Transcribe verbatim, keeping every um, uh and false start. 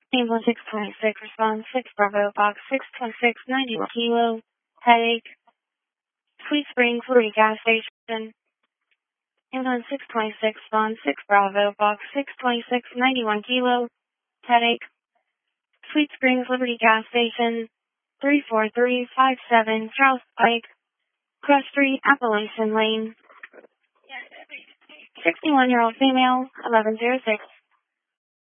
Ambulance six twenty-six, response six Bravo, box six twenty-six, ninety-one kilo, headache, Sweet Springs, Liberty gas station. Ambulance six twenty-six, response six Bravo, box six twenty-six, ninety-one kilo, headache, Sweet Springs, Liberty gas station, three four three five seven, Charles Pike, Cross Street, Appalachian Lane. sixty-one-year-old female, eleven oh six.